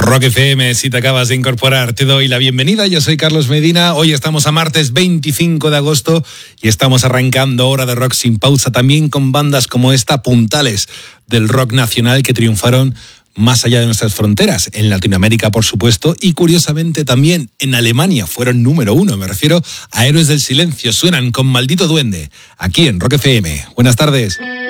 Rock FM, si te acabas de incorporar, te doy la bienvenida. Yo soy Carlos Medina. Hoy estamos a martes 25 de agosto y estamos arrancando Hora de Rock sin pausa, también con bandas como esta, puntales del rock nacional que triunfaron más allá de nuestras fronteras, en Latinoamérica, por supuesto, y curiosamente también en Alemania fueron número 1. Me refiero a Héroes del Silencio. Suenan con Maldito Duende, aquí en Rock FM. Buenas tardes.